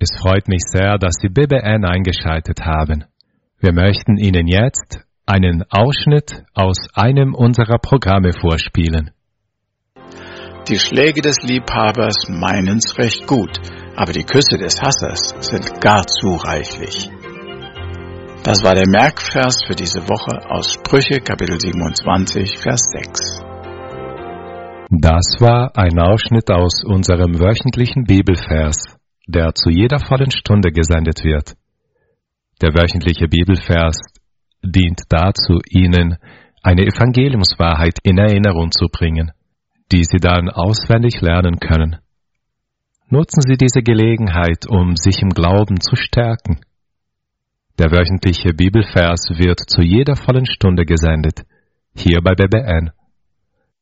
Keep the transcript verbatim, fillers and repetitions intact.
Es freut mich sehr, dass Sie B B N eingeschaltet haben. Wir möchten Ihnen jetzt einen Ausschnitt aus einem unserer Programme vorspielen. Die Schläge des Liebhabers meinen's recht gut, aber die Küsse des Hassers sind gar zu reichlich. Das war der Merkvers für diese Woche aus Sprüche, Kapitel siebenundzwanzig, Vers sechs. Das war ein Ausschnitt aus unserem wöchentlichen Bibelvers, der zu jeder vollen Stunde gesendet wird. Der wöchentliche Bibelvers dient dazu, Ihnen eine Evangeliumswahrheit in Erinnerung zu bringen, die Sie dann auswendig lernen können. Nutzen Sie diese Gelegenheit, um sich im Glauben zu stärken. Der wöchentliche Bibelvers wird zu jeder vollen Stunde gesendet, hier bei B B N.